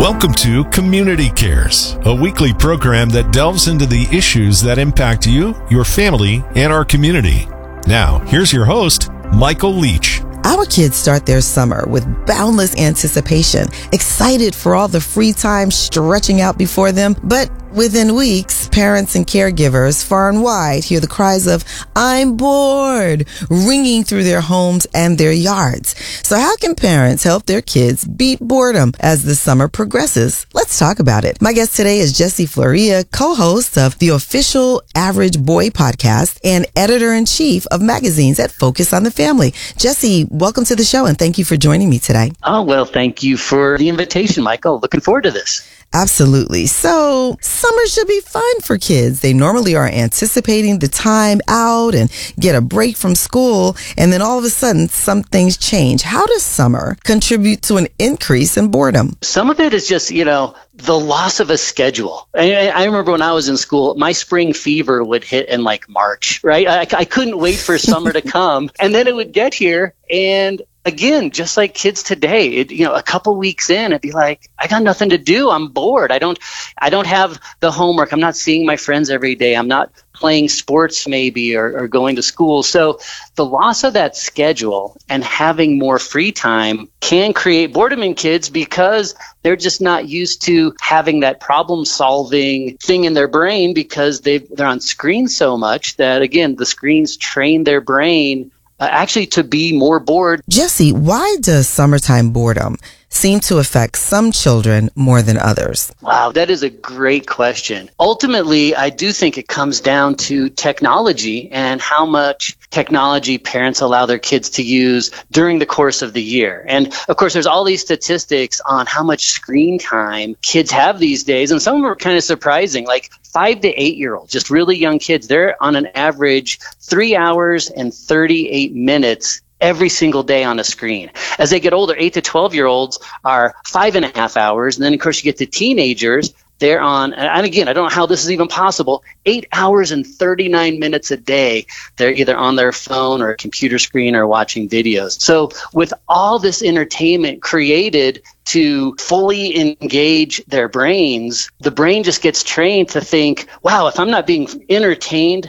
Welcome to Community Cares, a weekly program that delves into the issues that impact you, your family, and our community. Now, here's your host, Michael Leach. Our kids start their summer with boundless anticipation, excited for all the free time stretching out before them. But within weeks, parents and caregivers far and wide hear the cries of, "I'm bored," ringing through their homes and their yards. So how can parents help their kids beat boredom as the summer progresses? Let's talk about it. My guest today is Jesse Floria, co-host of the official Average Boy podcast and editor-in-chief of magazines at Focus on the Family. Jesse, welcome to the show, and thank you for joining me today. Oh, well, thank you for the invitation, Michael. Looking forward to this. Absolutely. So summer should be fun for kids. They normally are anticipating the time out and get a break from school. And then all of a sudden, some things change. How does summer contribute to an increase in boredom? Some of it is just, the loss of a schedule. I remember when I was in school, my spring fever would hit in like March, right? I couldn't wait for summer to come. And then it would get here. And again, just like kids today, a couple weeks in, it'd be like, I got nothing to do. I'm bored. I don't have the homework. I'm not seeing my friends every day. I'm not playing sports maybe or going to school. So the loss of that schedule and having more free time can create boredom in kids because they're just not used to having that problem solving thing in their brain because they're on screens so much that, again, the screens train their brain actually to be more bored. Jesse, why does summertime boredom seem to affect some children more than others? Wow, that is a great question. Ultimately, I do think it comes down to technology and how much technology parents allow their kids to use during the course of the year. And of course, there's all these statistics on how much screen time kids have these days. And some of them are kind of surprising, like 5 to 8-year-olds, just really young kids. They're on an average 3 hours and 38 minutes every single day on a screen. As they get older, 8 to 12-year-olds are 5.5 hours. And then, of course, you get to teenagers. They're on, and again, I don't know how this is even possible, 8 hours and 39 minutes a day. They're either on their phone or a computer screen or watching videos. So with all this entertainment created to fully engage their brains, the brain just gets trained to think, wow, if I'm not being entertained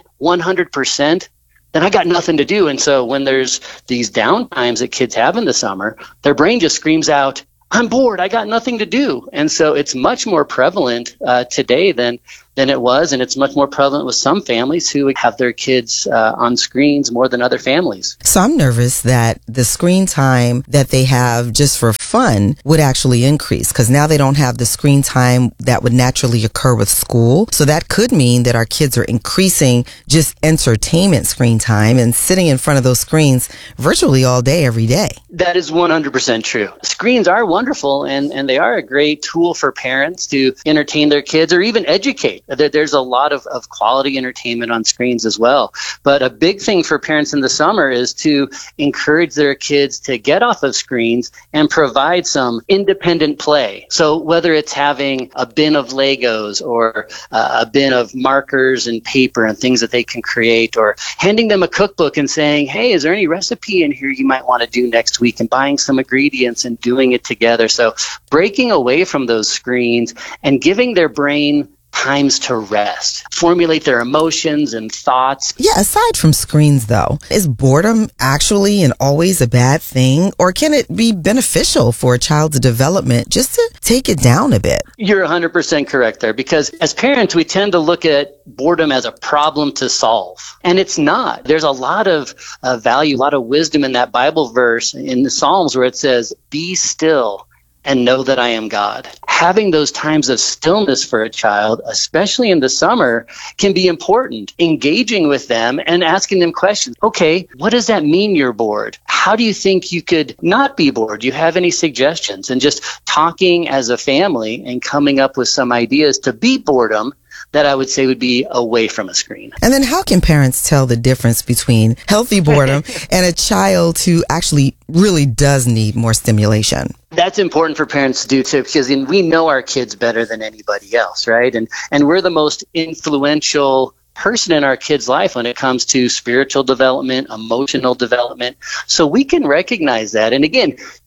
100%, then I got nothing to do. And so when there's these downtimes that kids have in the summer, their brain just screams out, I'm bored, I got nothing to do. And so it's much more prevalent today than it was, and it's much more prevalent with some families who have their kids on screens more than other families. So I'm nervous that the screen time that they have just for fun would actually increase because now they don't have the screen time that would naturally occur with school. So that could mean that our kids are increasing just entertainment screen time and sitting in front of those screens virtually all day, every day. That is 100% true. Screens are wonderful, and they are a great tool for parents to entertain their kids or even educate. There's a lot of quality entertainment on screens as well. But a big thing for parents in the summer is to encourage their kids to get off of screens and provide some independent play. So whether it's having a bin of Legos or a bin of markers and paper and things that they can create, or handing them a cookbook and saying, hey, is there any recipe in here you might want to do next week, and buying some ingredients and doing it together. So breaking away from those screens and giving their brain times to rest, formulate their emotions and thoughts. Yeah, aside from screens, though, is boredom actually and always a bad thing? Or can it be beneficial for a child's development just to take it down a bit? You're 100% correct there, because as parents, we tend to look at boredom as a problem to solve. And it's not. There's a lot of value, a lot of wisdom in that Bible verse in the Psalms where it says, be still and know that I am God. Having those times of stillness for a child, especially in the summer, can be important. Engaging with them and asking them questions. Okay, what does that mean you're bored? How do you think you could not be bored? Do you have any suggestions? And just talking as a family and coming up with some ideas to beat boredom that I would say would be away from a screen. And then how can parents tell the difference between healthy boredom and a child who actually really does need more stimulation? That's important for parents to do too, because we know our kids better than anybody else, right? And we're the most influential person in our kids' life when it comes to spiritual development, emotional development. So we can recognize that. And again,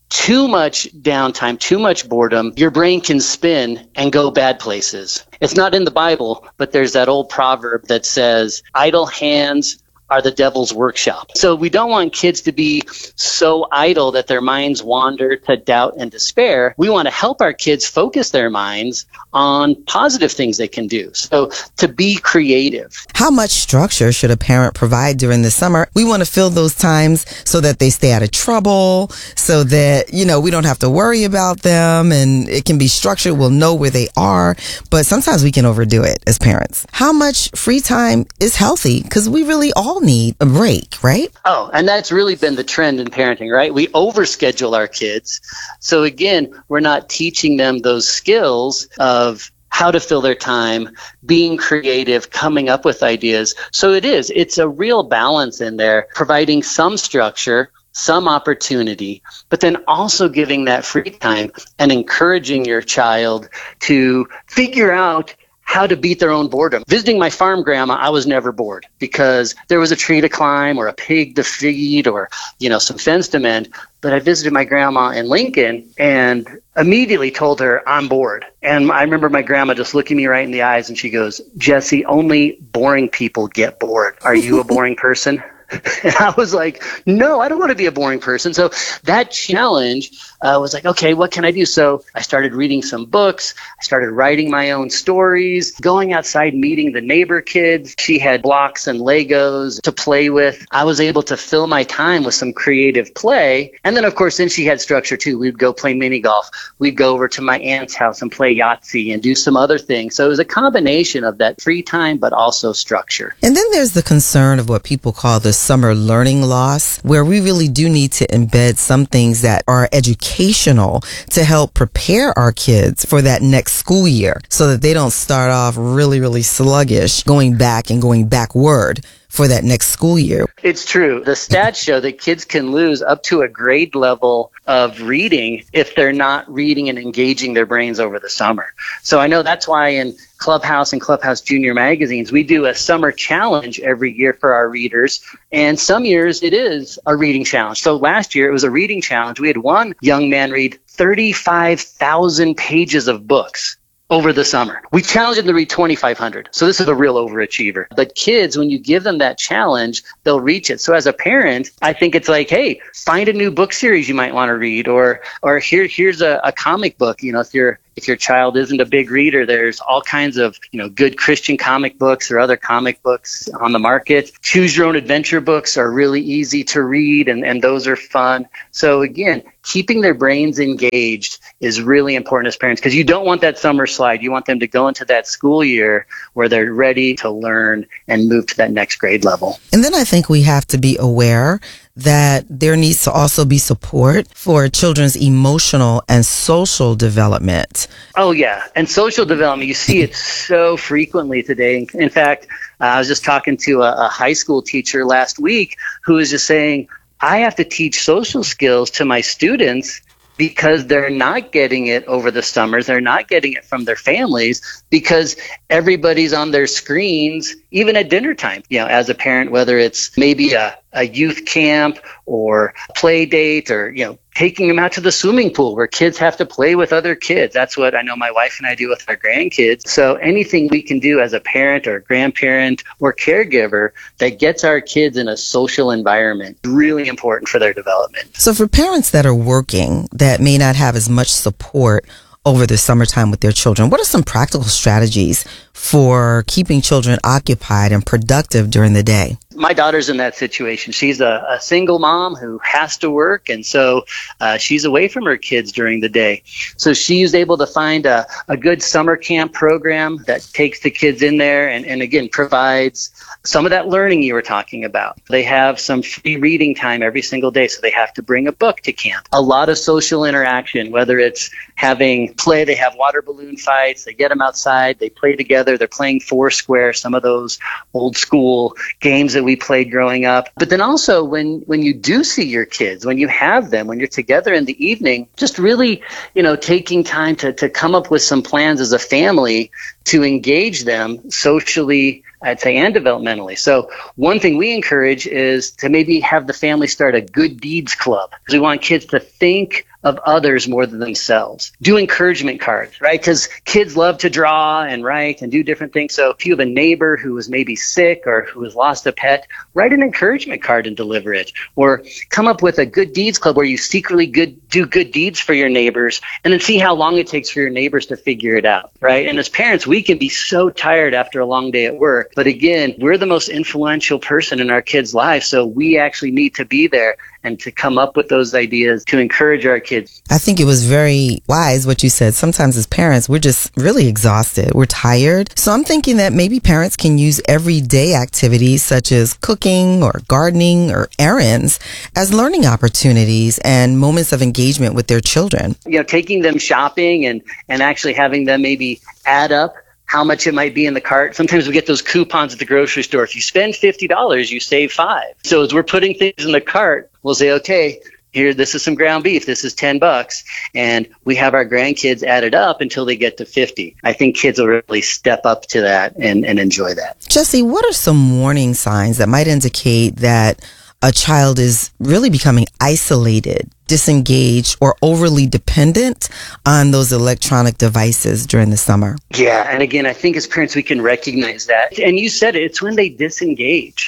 too much downtime, too much boredom, your brain can spin and go bad places. It's not in the Bible, but there's that old proverb that says, idle hands are the devil's workshop. So we don't want kids to be so idle that their minds wander to doubt and despair. We want to help our kids focus their minds on positive things they can do. So to be creative. How much structure should a parent provide during the summer? We want to fill those times so that they stay out of trouble, so that, we don't have to worry about them, and it can be structured. We'll know where they are, but sometimes we can overdo it as parents. How much free time is healthy? Because we really all need a break, right? Oh, and that's really been the trend in parenting, right? We overschedule our kids. So again, we're not teaching them those skills of how to fill their time, being creative, coming up with ideas. So it's a real balance in there, providing some structure, some opportunity, but then also giving that free time and encouraging your child to figure out how to beat their own boredom. Visiting my farm grandma, I was never bored because there was a tree to climb or a pig to feed or, some fence to mend. But I visited my grandma in Lincoln and immediately told her I'm bored. And I remember my grandma just looking me right in the eyes and she goes, "Jesse, only boring people get bored. Are you a boring person?" And I was like, no, I don't want to be a boring person. So that challenge was like, okay, what can I do? So I started reading some books. I started writing my own stories, going outside, meeting the neighbor kids. She had blocks and Legos to play with. I was able to fill my time with some creative play. And then, of course, then she had structure too. We'd go play mini golf. We'd go over to my aunt's house and play Yahtzee and do some other things. So it was a combination of that free time, but also structure. And then there's the concern of what people call the summer learning loss, where we really do need to embed some things that are educational to help prepare our kids for that next school year so that they don't start off really, really sluggish, going back and going backward for that next school year. It's true. The stats show that kids can lose up to a grade level of reading if they're not reading and engaging their brains over the summer. So I know that's why in Clubhouse and Clubhouse Junior magazines, we do a summer challenge every year for our readers. And some years it is a reading challenge. So last year it was a reading challenge. We had one young man read 35,000 pages of books over the summer. We challenged them to read 2,500. So this is a real overachiever. But kids, when you give them that challenge, they'll reach it. So as a parent, I think it's like, hey, find a new book series you might want to read, or here's a comic book. If your child isn't a big reader, there's all kinds of, good Christian comic books or other comic books on the market. Choose your own adventure books are really easy to read, and those are fun. So again, keeping their brains engaged is really important as parents, because you don't want that summer slide. You want them to go into that school year where they're ready to learn and move to that next grade level. And then I think we have to be aware that there needs to also be support for children's emotional and social development. Oh, yeah. And social development, you see it so frequently today. In fact, I was just talking to a high school teacher last week who was just saying, I have to teach social skills to my students because they're not getting it over the summers. They're not getting it from their families because everybody's on their screens, even at dinner time. As a parent, whether it's maybe a youth camp or play date or, taking them out to the swimming pool where kids have to play with other kids. That's what I know my wife and I do with our grandkids. So anything we can do as a parent or grandparent or caregiver that gets our kids in a social environment is really important for their development. So for parents that are working that may not have as much support over the summertime with their children, what are some practical strategies for keeping children occupied and productive during the day? My daughter's in that situation. She's a single mom who has to work, and so she's away from her kids during the day. So she's able to find a good summer camp program that takes the kids in there and again, provides some of that learning you were talking about. They have some free reading time every single day, so they have to bring a book to camp. A lot of social interaction, whether it's having play, they have water balloon fights, they get them outside, they play together, they're playing Foursquare, some of those old school games that we played growing up. But then also when you do see your kids, when you have them, when you're together in the evening, just really, taking time to come up with some plans as a family to engage them socially, I'd say, and developmentally. So one thing we encourage is to maybe have the family start a good deeds club, because we want kids to think of others more than themselves. Do encouragement cards, right? Because kids love to draw and write and do different things. So if you have a neighbor who is maybe sick or who has lost a pet, write an encouragement card and deliver it. Or come up with a good deeds club where you secretly do good deeds for your neighbors and then see how long it takes for your neighbors to figure it out, right? And as parents, we can be so tired after a long day at work. But again, we're the most influential person in our kids' lives, so we actually need to be there and to come up with those ideas to encourage our kids. I think it was very wise what you said. Sometimes as parents, we're just really exhausted. We're tired. So I'm thinking that maybe parents can use everyday activities such as cooking or gardening or errands as learning opportunities and moments of engagement with their children. You know, taking them shopping and actually having them maybe add up how much it might be in the cart. Sometimes we get those coupons at the grocery store. If you spend $50, you save $5. So as we're putting things in the cart, we'll say, okay, here, this is some ground beef. This is $10. And we have our grandkids add it up until they get to 50. I think kids will really step up to that and enjoy that. Jesse, what are some warning signs that might indicate that a child is really becoming isolated, disengaged, or overly dependent on those electronic devices during the summer? Yeah, and again, I think as parents we can recognize that. And you said it, it's when they disengage.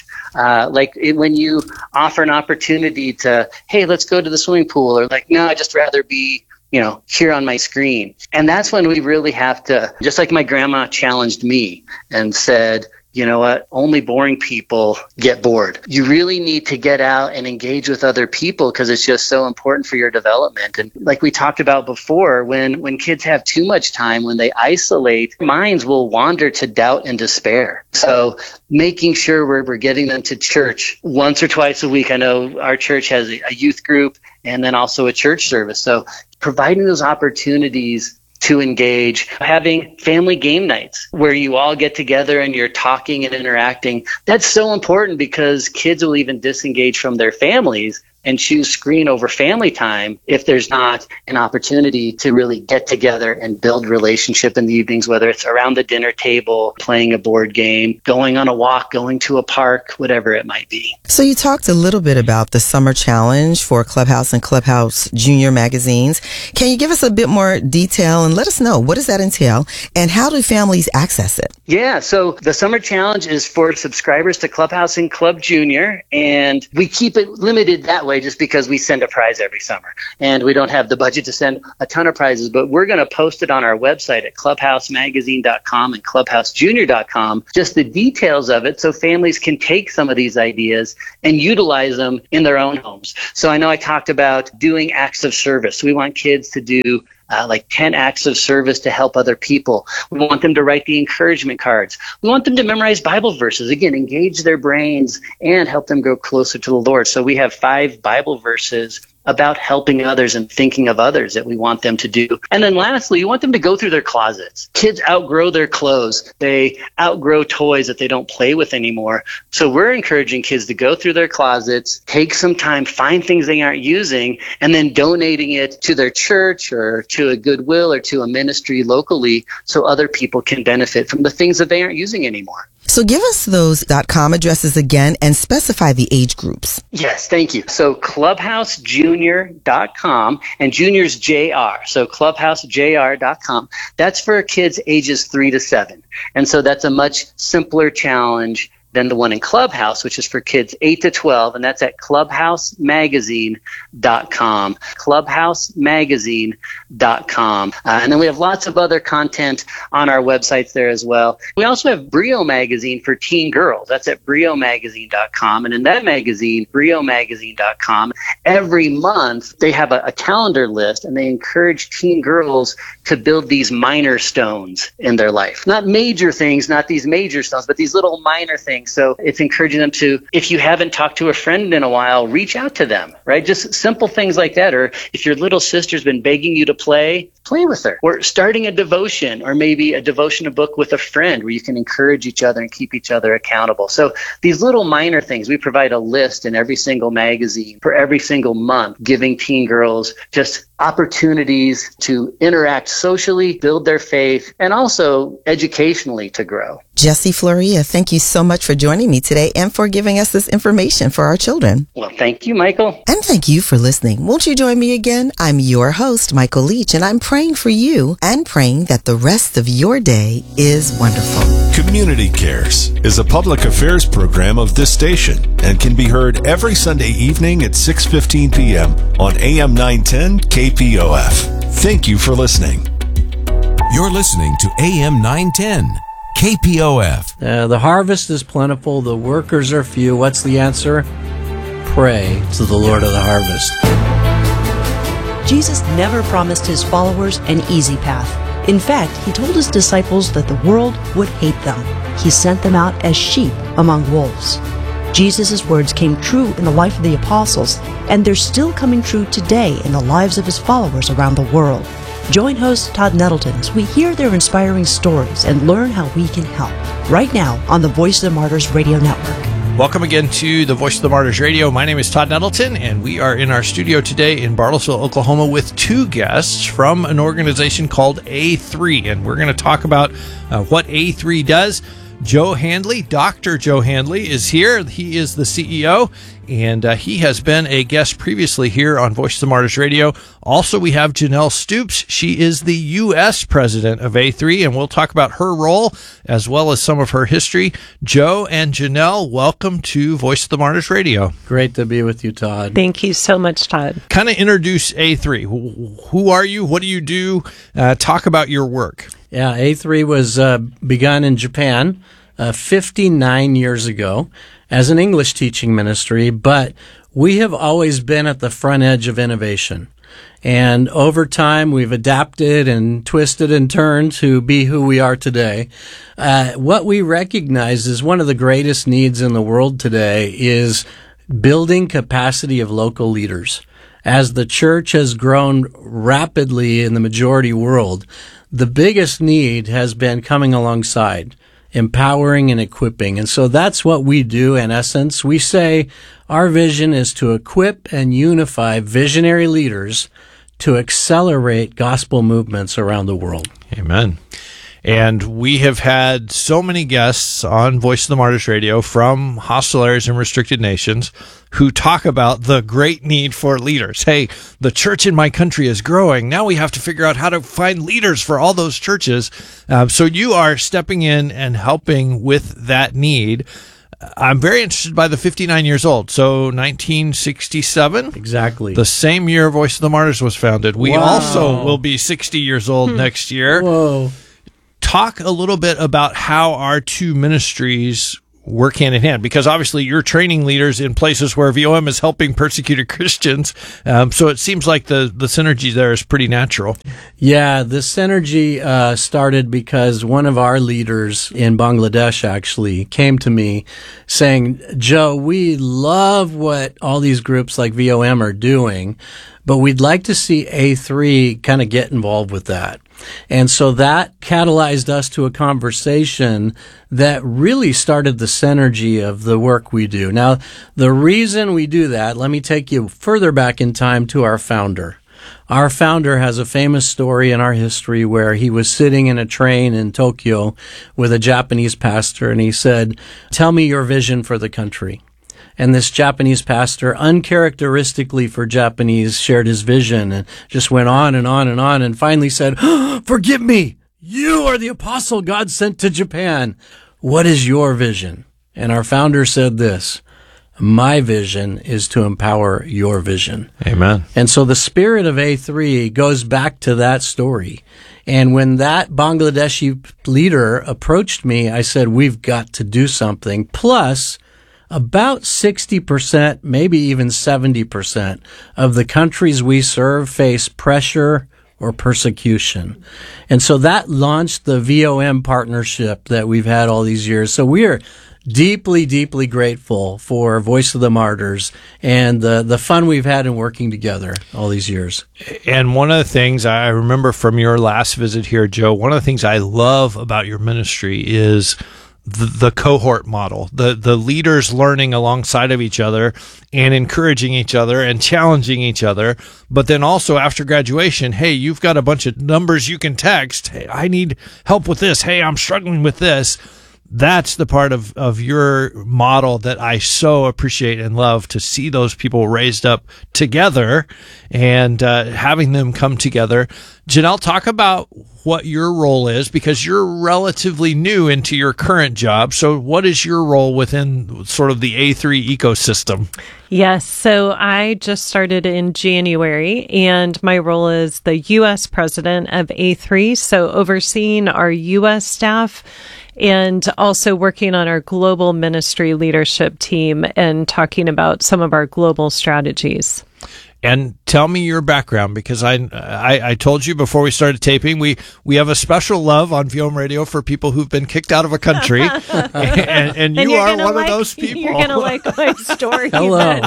When you offer an opportunity to, hey, let's go to the swimming pool, or like, no, I'd just rather be here on my screen. And that's when we really have to, just like my grandma challenged me and said, you know what, only boring people get bored. You really need to get out and engage with other people because it's just so important for your development. And like we talked about before, when kids have too much time, when they isolate, minds will wander to doubt and despair. So making sure we're getting them to church once or twice a week. I know our church has a youth group and then also a church service. So providing those opportunities to engage, having family game nights where you all get together and you're talking and interacting. That's so important because kids will even disengage from their families and choose screen over family time if there's not an opportunity to really get together and build relationship in the evenings, whether it's around the dinner table, playing a board game, going on a walk, going to a park, whatever it might be. So you talked a little bit about the summer challenge for Clubhouse and Clubhouse Junior magazines. Can you give us a bit more detail and let us know what does that entail and how do families access it? Yeah, so the summer challenge is for subscribers to Clubhouse and Club Junior, and we keep it limited that way just because we send a prize every summer and we don't have the budget to send a ton of prizes, but we're going to post it on our website at clubhousemagazine.com and clubhousejunior.com, just the details of it so families can take some of these ideas and utilize them in their own homes. So I know I talked about doing acts of service. We want kids to do 10 acts of service to help other people. We want them to write the encouragement cards. We want them to memorize Bible verses. Again, engage their brains and help them grow closer to the Lord. So we have 5 Bible verses about helping others and thinking of others that we want them to do. And then lastly, you want them to go through their closets. Kids outgrow their clothes. They outgrow toys that they don't play with anymore. So we're encouraging kids to go through their closets, take some time, find things they aren't using, and then donating it to their church or to a Goodwill or to a ministry locally so other people can benefit from the things that they aren't using anymore. So give us those .com addresses again and specify the age groups. Yes, thank you. So clubhousejunior.com, and junior's JR. So clubhousejr.com. That's for kids ages 3 to 7. And so that's a much simpler challenge than the one in Clubhouse, which is for kids 8 to 12, and that's at clubhousemagazine.com, clubhousemagazine.com. And then we have lots of other content on our websites there as well. We also have Brio Magazine for teen girls. That's at briomagazine.com. And in that magazine, briomagazine.com, every month they have a calendar list, and they encourage teen girls to build these minor stones in their life. Not major things, not these major stones, but these little minor things. So it's encouraging them to, if you haven't talked to a friend in a while, reach out to them, right? Just simple things like that. Or if your little sister's been begging you to play play with her. Or starting a devotion, or maybe a devotion book with a friend where you can encourage each other and keep each other accountable. So these little minor things, we provide a list in every single magazine for every single month, giving teen girls just opportunities to interact socially, build their faith, and also educationally to grow. Jesse Floria, thank you so much for joining me today and for giving us this information for our children. Well, thank you, Michael. And thank you for listening. Won't you join me again? I'm your host, Michael Leach, and I'm praying for you and praying that the rest of your day is wonderful. Community Cares is a public affairs program of this station and can be heard every Sunday evening at 6:15 p.m. on AM 910 KPOF. Thank you for listening. You're listening to AM 910 KPOF. The harvest is plentiful, the workers are few. What's the answer? Pray to the Lord of the harvest. Jesus never promised his followers an easy path. In fact, he told his disciples that the world would hate them. He sent them out as sheep among wolves. Jesus' words came true in the life of the apostles, and they're still coming true today in the lives of his followers around the world. Join host Todd Nettleton as we hear their inspiring stories and learn how we can help. Right now on the Voice of the Martyrs Radio Network. Welcome again to the Voice of the Martyrs Radio. My name is Todd Nettleton, and we are in our studio today in Bartlesville, Oklahoma, with two guests from an organization called A3, and we're going to talk about what A3 does. Joe Handley, Dr. Joe Handley, is here. He is the CEO, and he has been a guest previously here on Voice of the Martyrs Radio. Also, we have Janelle Stoops. She is the U.S. president of A3, and we'll talk about her role as well as some of her history. Joe and Janelle, welcome to Voice of the Martyrs Radio. Great to be with you, Todd. Thank you so much, Todd. Kind of introduce A3. Who are you? What do you do? Talk about your work. Yeah, A3 was begun in Japan 59 years ago as an English teaching ministry, but we have always been at the front edge of innovation. And over time, we've adapted and twisted and turned to be who we are today. What we recognize is one of the greatest needs in the world today is building capacity of local leaders. As the church has grown rapidly in the majority world, the biggest need has been coming alongside, empowering and equipping. And so that's what we do in essence. We say our vision is to equip and unify visionary leaders to accelerate gospel movements around the world. Amen. And we have had so many guests on Voice of the Martyrs Radio from hostile areas and restricted nations who talk about the great need for leaders. Hey, the church in my country is growing. Now we have to figure out how to find leaders for all those churches. So you are stepping in and helping with that need. I'm very interested by the 59 years old. So 1967. Exactly. The same year Voice of the Martyrs was founded. We also will be 60 years old next year. Whoa. Talk a little bit about how our two ministries work hand in hand, because obviously you're training leaders in places where VOM is helping persecuted Christians. So it seems like the synergy there is pretty natural. Yeah, the synergy started because one of our leaders in Bangladesh actually came to me saying, Joe, we love what all these groups like VOM are doing, but we'd like to see A3 kind of get involved with that. And so that catalyzed us to a conversation that really started the synergy of the work we do. Now, the reason we do that, let me take you further back in time to our founder. Our founder has a famous story in our history where he was sitting in a train in Tokyo with a Japanese pastor, and he said, "Tell me your vision for the country." And this Japanese pastor, uncharacteristically for Japanese, shared his vision and just went on and on and on and finally said, "Forgive me, you are the apostle God sent to Japan. What is your vision?" And our founder said this, "My vision is to empower your vision." Amen. And so the spirit of A3 goes back to that story. And when that Bangladeshi leader approached me, I said, we've got to do something. Plus, about 60%, maybe even 70% of the countries we serve face pressure or persecution. And so that launched the VOM partnership that we've had all these years. So we are deeply, deeply grateful for Voice of the Martyrs and the fun we've had in working together all these years. And one of the things I remember from your last visit here, Joe, one of the things I love about your ministry is the cohort model, the leaders learning alongside of each other and encouraging each other and challenging each other. But then also after graduation, hey, you've got a bunch of numbers you can text. Hey, I need help with this. Hey, I'm struggling with this. That's the part of your model that I so appreciate and love, to see those people raised up together and having them come together. Janelle, talk about what your role is, because you're relatively new into your current job. So what is your role within sort of the A3 ecosystem? Yes. So I just started in January, and my role is the U.S. president of A3. So overseeing our U.S. staff and also working on our global ministry leadership team and talking about some of our global strategies. And tell me your background, because I told you before we started taping, we have a special love on VM Radio for people who've been kicked out of a country, and you are one of those people. You're going to like my story. Hello.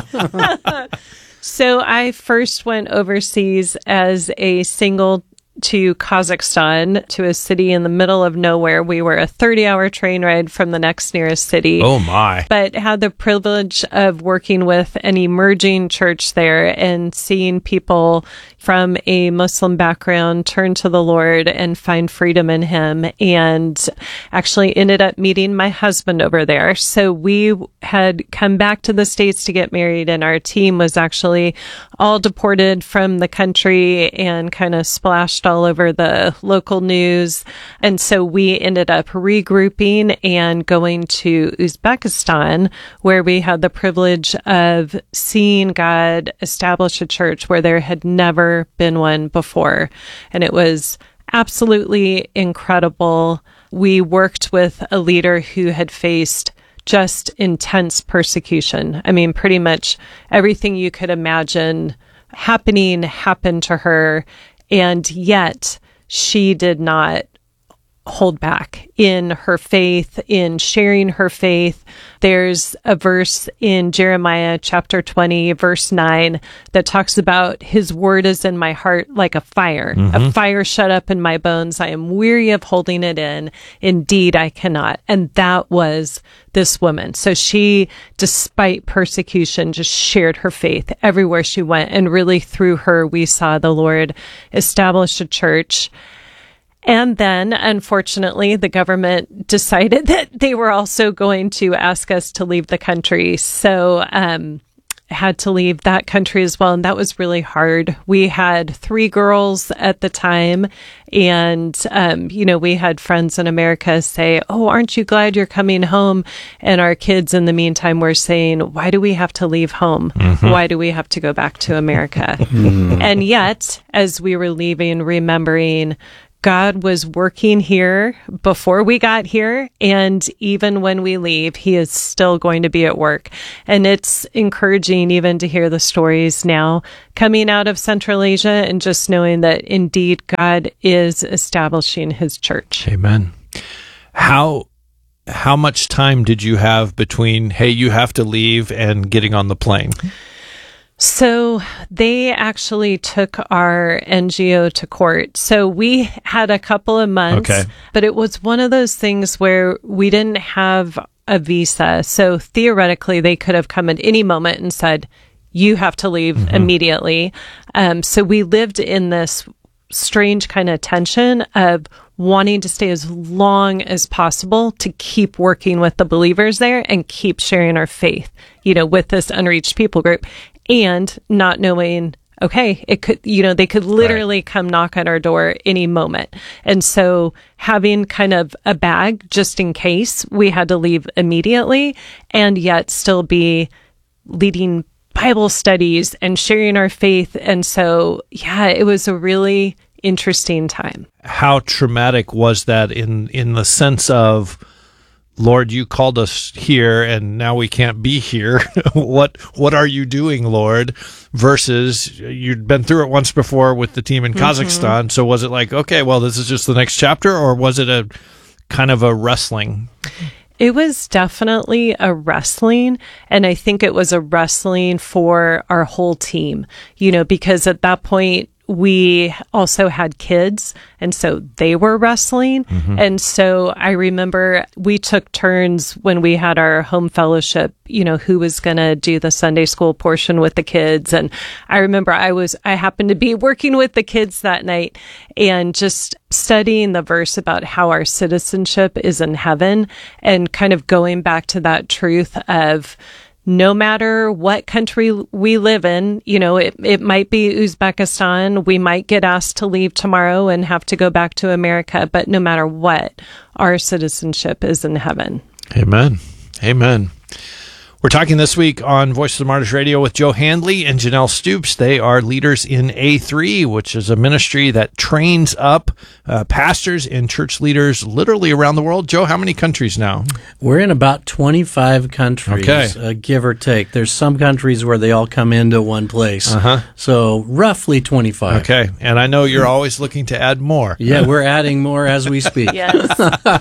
So I first went overseas as a single to Kazakhstan, to a city in the middle of nowhere. We were a 30-hour train ride from the next nearest city. Oh, my. But had the privilege of working with an emerging church there and seeing people from a Muslim background turn to the Lord and find freedom in Him, and actually ended up meeting my husband over there. So we had come back to the States to get married, and our team was actually all deported from the country and kind of splashed all over the local news. And so we ended up regrouping and going to Uzbekistan, where we had the privilege of seeing God establish a church where there had never been one before. And it was absolutely incredible. We worked with a leader who had faced just intense persecution. I mean, pretty much everything you could imagine happened to her. And yet she did not hold back in her faith, in sharing her faith. There's a verse in Jeremiah chapter 20, verse 9, that talks about His word is in my heart like a fire shut up in my bones. I am weary of holding it in. Indeed, I cannot. And that was this woman. So she, despite persecution, just shared her faith everywhere she went. And really through her, we saw the Lord establish a church. And then, unfortunately, the government decided that they were also going to ask us to leave the country. So, had to leave that country as well. And that was really hard. We had 3 girls at the time. And, we had friends in America say, "Oh, aren't you glad you're coming home?" And our kids in the meantime were saying, "Why do we have to leave home? Why do we have to go back to America?" And yet, as we were leaving, remembering God was working here before we got here, and even when we leave, He is still going to be at work. And it's encouraging even to hear the stories now coming out of Central Asia, and just knowing that indeed God is establishing His church. Amen. How much time did you have between, hey, you have to leave, and getting on the plane? So they actually took our NGO to court. So we had a couple of months, but it was one of those things where we didn't have a visa. So theoretically, they could have come at any moment and said, "You have to leave immediately." So we lived in this strange kind of tension of wanting to stay as long as possible to keep working with the believers there and keep sharing our faith, with this unreached people group. And not knowing, okay, it could, they could literally come knock on our door any moment. And so having kind of a bag just in case we had to leave immediately, and yet still be leading Bible studies and sharing our faith. And so, it was a really interesting time. How traumatic was that in the sense of, Lord, you called us here and now we can't be here. What are you doing, Lord? Versus you'd been through it once before with the team in Kazakhstan. So was it like, okay, well, this is just the next chapter, or was it a kind of a wrestling? It was definitely a wrestling, and I think it was a wrestling for our whole team, because at that point, we also had kids, and so they were wrestling. And so I remember we took turns when we had our home fellowship, who was going to do the Sunday school portion with the kids. And I remember I happened to be working with the kids that night and just studying the verse about how our citizenship is in heaven, and kind of going back to that truth of, no matter what country we live in, it might be Uzbekistan. We might get asked to leave tomorrow and have to go back to America. But no matter what, our citizenship is in heaven. Amen. Amen. We're talking this week on Voice of the Martyrs Radio with Joe Handley and Janelle Stoops. They are leaders in A3, which is a ministry that trains up pastors and church leaders literally around the world. Joe, how many countries now? We're in about 25 countries, give or take. There's some countries where they all come into one place. So roughly 25. Okay. And I know you're always looking to add more. Yeah, we're adding more as we speak. Yes.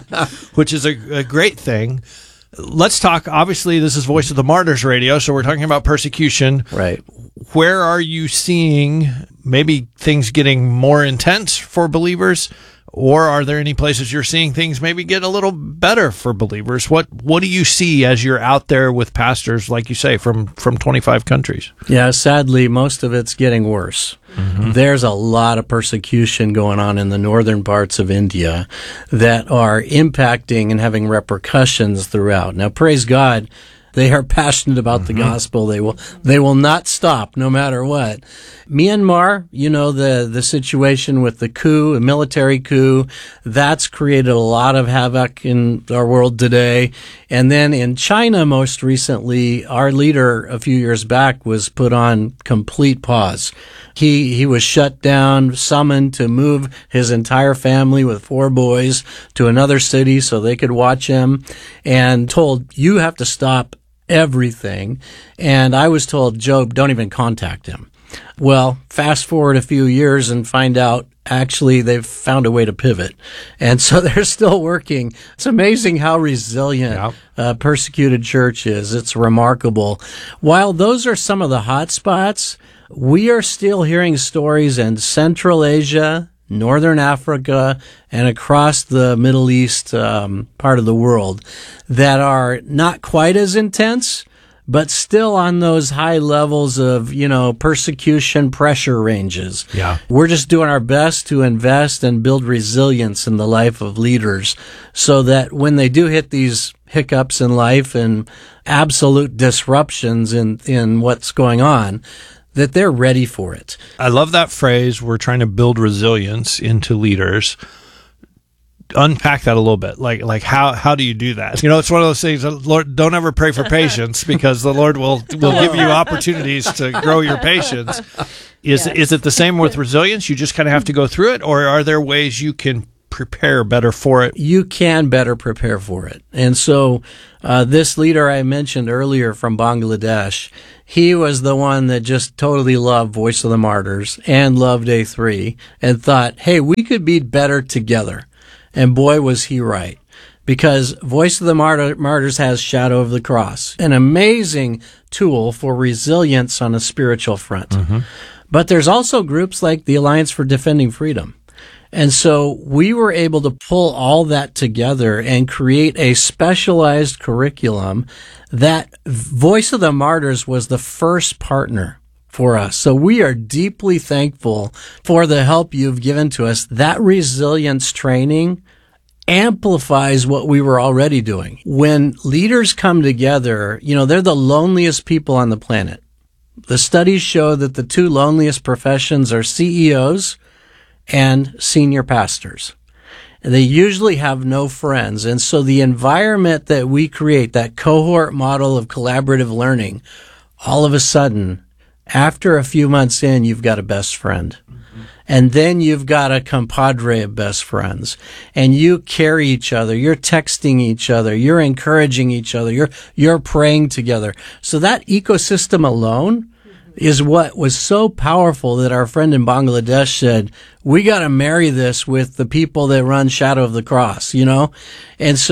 Which is a great thing. Let's talk, obviously, this is Voice of the Martyrs Radio, so we're talking about persecution. Right. Where are you seeing maybe things getting more intense for believers, or are there any places you're seeing things maybe get a little better for believers? What do you see as you're out there with pastors, like you say, from 25 countries? Yeah, sadly, most of it's getting worse. There's a lot of persecution going on in the northern parts of India that are impacting and having repercussions throughout. Now, praise God, they are passionate about the gospel. They will not stop no matter what. Myanmar, the situation with the coup, a military coup, that's created a lot of havoc in our world today. And then in China, most recently, our leader a few years back was put on complete pause. He was shut down, summoned to move his entire family with 4 boys to another city so they could watch him, and told, you have to stop everything. And I was told, Job, don't even contact him. Well, fast forward a few years and find out actually they've found a way to pivot. And so they're still working. It's amazing how resilient persecuted church is. It's remarkable. While those are some of the hot spots, we are still hearing stories in Central Asia, Northern Africa, and across the Middle East part of the world that are not quite as intense, but still on those high levels of, persecution pressure ranges. Yeah. We're just doing our best to invest and build resilience in the life of leaders so that when they do hit these hiccups in life and absolute disruptions in what's going on, that they're ready for it. I love that phrase. We're trying to build resilience into leaders. Unpack that a little bit. Like how do you do that? It's one of those things. Lord, don't ever pray for patience because the Lord will give you opportunities to grow your patience. Is it the same with resilience? You just kind of have to go through it, or are there ways you can prepare better for it? You can better prepare for it. And so this leader I mentioned earlier from Bangladesh, he was the one that just totally loved Voice of the Martyrs and loved A3 and thought, hey, we could be better together. And boy, was he right. Because Voice of the Martyrs has Shadow of the Cross, an amazing tool for resilience on a spiritual front. But there's also groups like the Alliance for Defending Freedom. And so we were able to pull all that together and create a specialized curriculum that Voice of the Martyrs was the first partner for us. So we are deeply thankful for the help you've given to us. That resilience training amplifies what we were already doing. When leaders come together, they're the loneliest people on the planet. The studies show that the 2 loneliest professions are CEOs and senior pastors. They usually have no friends. And so the environment that we create, that cohort model of collaborative learning, all of a sudden, after a few months in, you've got a best friend. And then you've got a compadre of best friends. And you carry each other. You're texting each other. You're encouraging each other. You're praying together. So that ecosystem alone is what was so powerful that our friend in Bangladesh said, we got to marry this with the people that run Shadow of the Cross, And so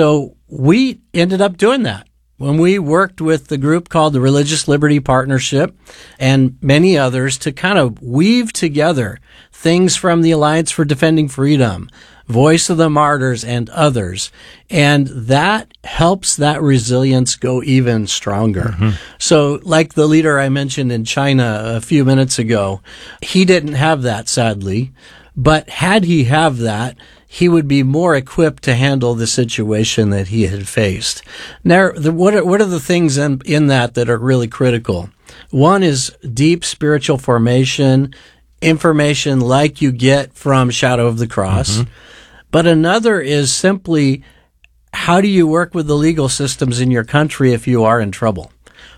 we ended up doing that. When we worked with the group called the Religious Liberty Partnership and many others to kind of weave together things from the Alliance for Defending Freedom, Voice of the Martyrs, and others. And that helps that resilience go even stronger. So like the leader I mentioned in China a few minutes ago, he didn't have that, sadly. But had he have that, he would be more equipped to handle the situation that he had faced. Now, what are the things in that are really critical? One is deep spiritual formation, information like you get from Shadow of the Cross. But another is simply, how do you work with the legal systems in your country if you are in trouble?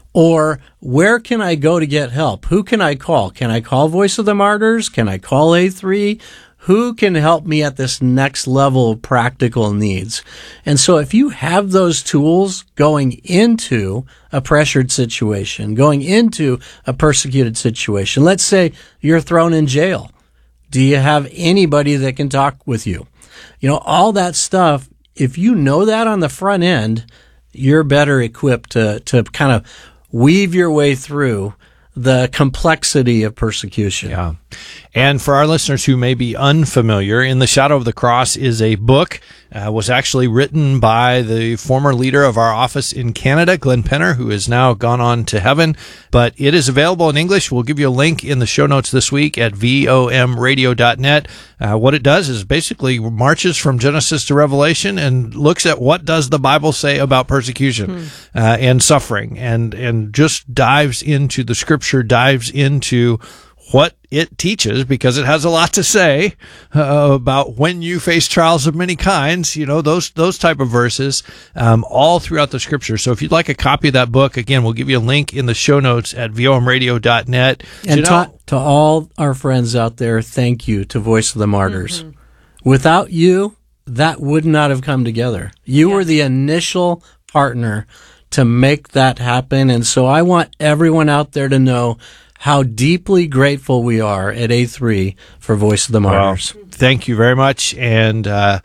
Or where can I go to get help? Who can I call? Can I call Voice of the Martyrs? Can I call A3? Who can help me at this next level of practical needs? And so if you have those tools going into a pressured situation, going into a persecuted situation, let's say you're thrown in jail. Do you have anybody that can talk with you? You know, all that stuff, if you know that on the front end, you're better equipped to kind of weave your way through the complexity of persecution. Yeah. And for our listeners who may be unfamiliar, In the Shadow of the Cross is a book, was actually written by the former leader of our office in Canada, Glenn Penner, who has now gone on to heaven. But it is available in English. We'll give you a link in the show notes this week at vomradio.net. What it does is basically marches from Genesis to Revelation and looks at what does the Bible say about persecution and suffering, and just dives into the Scripture, dives into what it teaches, because it has a lot to say about when you face trials of many kinds, you know, those type of verses, all throughout the Scripture. So if you'd like a copy of that book, again, we'll give you a link in the show notes at vomradio.net. And to all our friends out there, thank you to Voice of the Martyrs. Without you, that would not have come together. You were the initial partner to make that happen. And so I want everyone out there to know how deeply grateful we are at A3 for Voice of the Martyrs. Well, thank you very much. And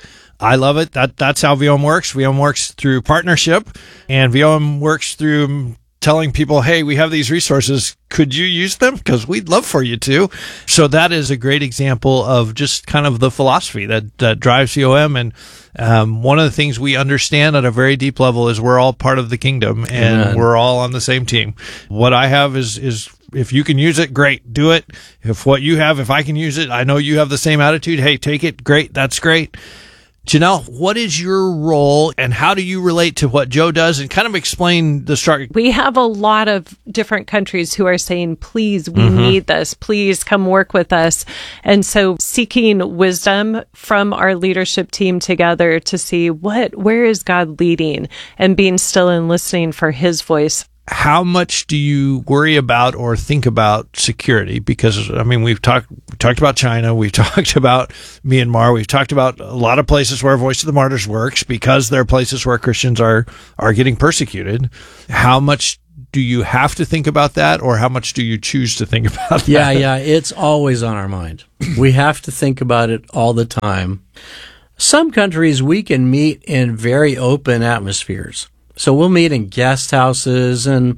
I love it. That's how VOM works. VOM works through partnership, and VOM works through telling people, hey, we have these resources. Could you use them? Because we'd love for you to. So that is a great example of just kind of the philosophy that drives VOM. And one of the things we understand at a very deep level is we're all part of the kingdom, and we're all on the same team. What I have is if you can use it, great, do it. If I can use it, I know you have the same attitude. Hey, take it. Great. That's great. Janelle, what is your role, and how do you relate to what Joe does, and kind of explain the struggle? We have a lot of different countries who are saying, please, we need this. Please come work with us. And so seeking wisdom from our leadership team together to see where is God leading, and being still and listening for his voice. How much do you worry about or think about security? Because, I mean, we've talked about China, we've talked about Myanmar, we've talked about a lot of places where Voice of the Martyrs works, because there are places where Christians are getting persecuted. How much do you have to think about that, or how much do you choose to think about that? Yeah, it's always on our mind. We have to think about it all the time. Some countries we can meet in very open atmospheres. So we'll meet in guest houses and,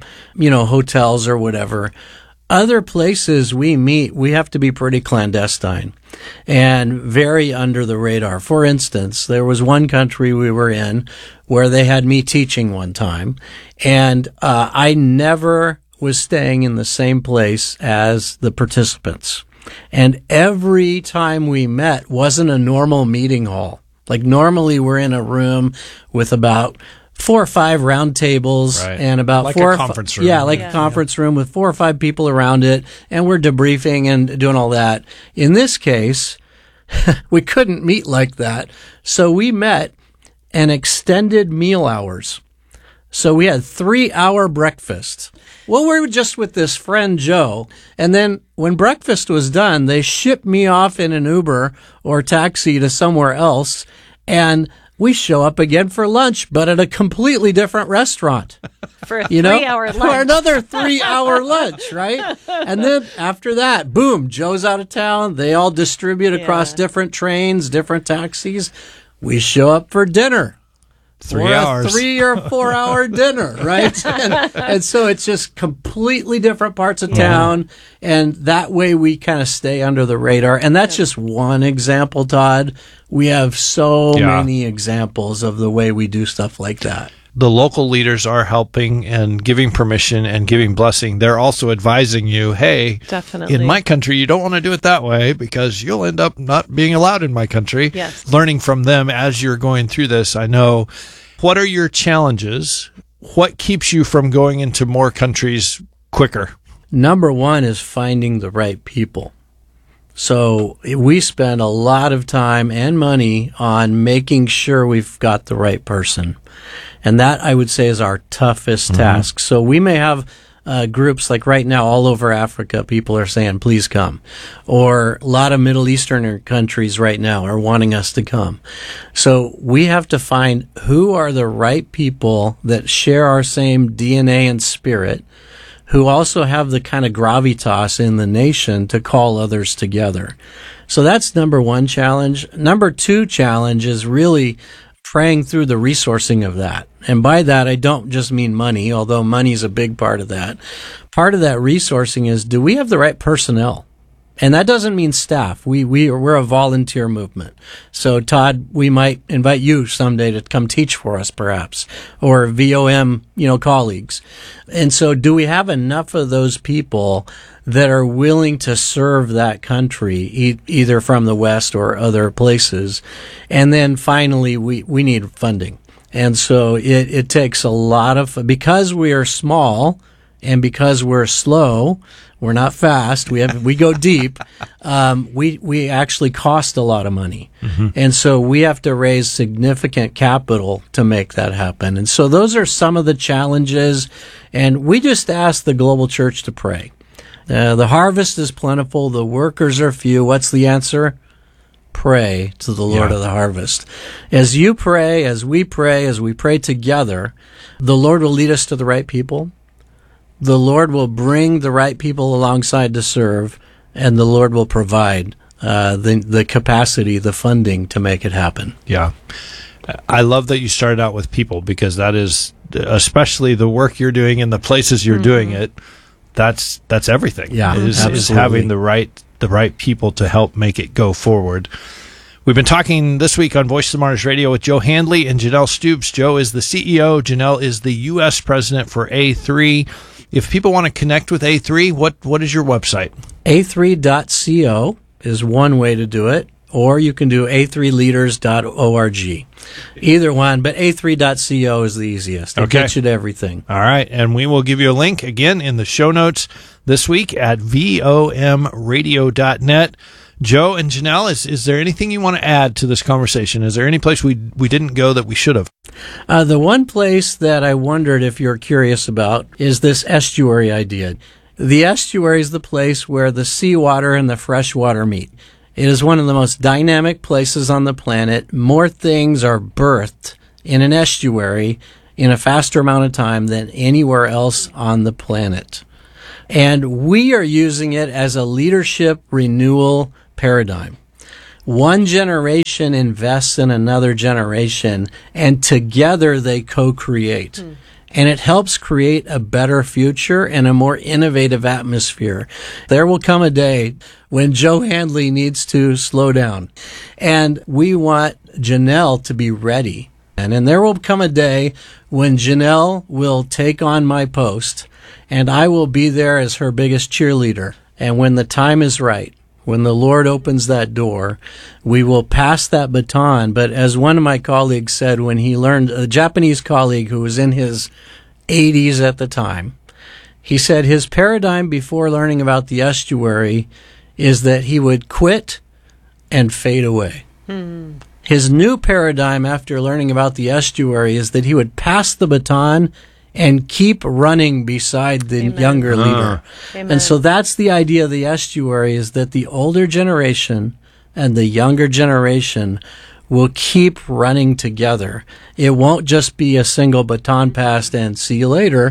hotels or whatever. Other places we meet, we have to be pretty clandestine and very under the radar. For instance, there was one country we were in where they had me teaching one time, and I never was staying in the same place as the participants. And every time we met wasn't a normal meeting hall. Like normally we're in a room with about 4 or 5 round tables and about like 4 a conference room. Yeah, a conference room with 4 or 5 people around it, and we're debriefing and doing all that. In this case, we couldn't meet like that, so we met and extended meal hours. So we had 3-hour breakfasts. Well, we were just with this friend, Joe, and then when breakfast was done, they shipped me off in an Uber or taxi to somewhere else, and we show up again for lunch, but at a completely different restaurant. For a 3-hour lunch. For another 3-hour lunch, right? And then after that, boom, Joe's out of town. They all distribute across different trains, different taxis. We show up for dinner. 3 or hours. a 3 or 4 hour dinner, right? and so it's just completely different parts of town. And that way we kind of stay under the radar. And that's just one example, Todd. We have so many examples of the way we do stuff like that. The local leaders are helping and giving permission and giving blessing. They're also advising you, hey, Definitely. in my country, you don't want to do it that way because you'll end up not being allowed in my country. Yes. Learning from them as you're going through this. I know. What are your challenges? What keeps you from going into more countries quicker? Number one is finding the right people. So we spend a lot of time and money on making sure we've got the right person. And that, I would say, is our toughest task. So we may have groups like right now all over Africa, people are saying, please come. Or a lot of Middle Eastern countries right now are wanting us to come. So we have to find who are the right people that share our same DNA and spirit, who also have the kind of gravitas in the nation to call others together. So that's number one challenge. Number two challenge is really praying through the resourcing of that. And by that, I don't just mean money, although money is a big part of that. Part of that resourcing is, do we have the right personnel? And that doesn't mean staff. We're a volunteer movement. So Todd, we might invite you someday to come teach for us, perhaps, or VOM, colleagues. And so do we have enough of those people that are willing to serve that country, either from the West or other places? And then finally, we need funding. And so it takes a lot of, because we are small and because we're slow, we're not fast. We go deep. We actually cost a lot of money. And so we have to raise significant capital to make that happen. And so those are some of the challenges. And we just ask the global church to pray. The harvest is plentiful. The workers are few. What's the answer? Pray to the Lord of the harvest. As you pray, as we pray together, the Lord will lead us to the right people. The Lord will bring the right people alongside to serve, and the Lord will provide the capacity, the funding to make it happen. Yeah. I love that you started out with people, because that is, especially the work you're doing and the places you're doing it, that's everything. Yeah, is having the right people to help make it go forward. We've been talking this week on Voice of the Martyrs Radio with Joe Handley and Janelle Stoops. Joe is the CEO. Janelle is the U.S. president for A3. If people want to connect with A3, what is your website? A3.co is one way to do it, or you can do a3leaders.org. Either one, but A3.co is the easiest. It gets you to everything. All right, and we will give you a link again in the show notes this week at vomradio.net. Joe and Janelle, is there anything you want to add to this conversation? Is there any place we didn't go that we should have? The one place that I wondered if you're curious about is this estuary idea. The estuary is the place where the seawater and the fresh water meet. It is one of the most dynamic places on the planet. More things are birthed in an estuary in a faster amount of time than anywhere else on the planet. And we are using it as a leadership renewal paradigm. One generation invests in another generation, and together they co-create. And it helps create a better future and a more innovative atmosphere. There will come a day when Joe Handley needs to slow down. And we want Janelle to be ready. And there will come a day when Janelle will take on my post, and I will be there as her biggest cheerleader. And when the time is right, when the Lord opens that door, we will pass that baton. But as one of my colleagues said when he learned, a Japanese colleague who was in his 80s at the time, he said his paradigm before learning about the estuary is that he would quit and fade away. His new paradigm after learning about the estuary is that he would pass the baton and keep running beside the younger leader. And so that's the idea of the estuary, is that the older generation and the younger generation will keep running together. It won't just be a single baton passed and see you later.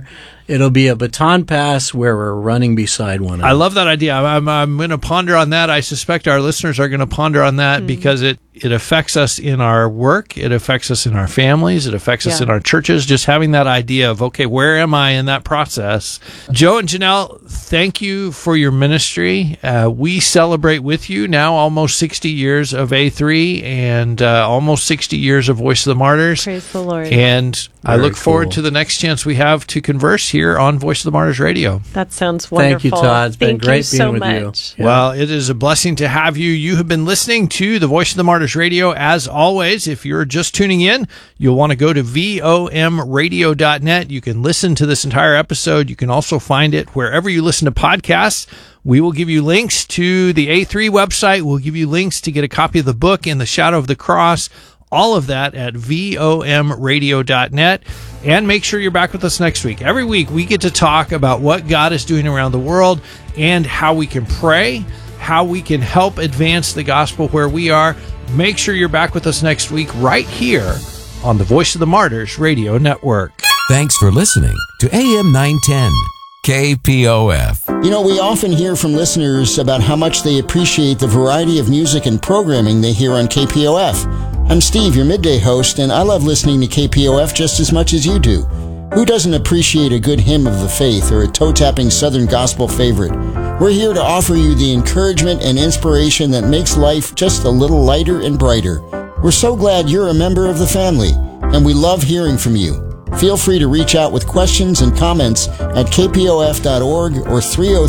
It'll be a baton pass where we're running beside one another. I love that idea. I'm going to ponder on that. I suspect our listeners are going to ponder on that because it affects us in our work. It affects us in our families. It affects us in our churches. Just having that idea of, okay, where am I in that process? Joe and Janelle, thank you for your ministry. We celebrate with you now almost 60 years of A3 and almost 60 years of Voice of the Martyrs. Praise the Lord. And I look forward cool. to the next chance we have to converse here on Voice of the Martyrs Radio. That sounds wonderful. Thank you, Todd. It's been great being with you. Yeah. Well, it is a blessing to have you. You have been listening to the Voice of the Martyrs Radio. As always, if you're just tuning in, you'll want to go to vomradio.net. You can listen to this entire episode. You can also find it wherever you listen to podcasts. We will give you links to the A3 website. We'll give you links to get a copy of the book In the Shadow of the Cross. All of that at vomradio.net. And make sure you're back with us next week. Every week, we get to talk about what God is doing around the world and how we can pray, how we can help advance the gospel where we are. Make sure you're back with us next week right here on the Voice of the Martyrs Radio Network. Thanks for listening to AM 910 KPOF. You know, we often hear from listeners about how much they appreciate the variety of music and programming they hear on KPOF. I'm Steve, your midday host, and I love listening to KPOF just as much as you do. Who doesn't appreciate a good hymn of the faith or a toe-tapping Southern gospel favorite? We're here to offer you the encouragement and inspiration that makes life just a little lighter and brighter. We're so glad you're a member of the family, and we love hearing from you. Feel free to reach out with questions and comments at kpof.org or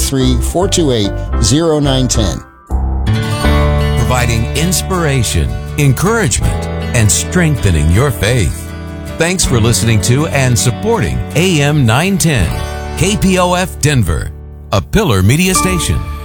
303-428-0910. Providing inspiration, encouragement, and strengthening your faith. Thanks for listening to and supporting AM 910, KPOF Denver, a Pillar Media Station.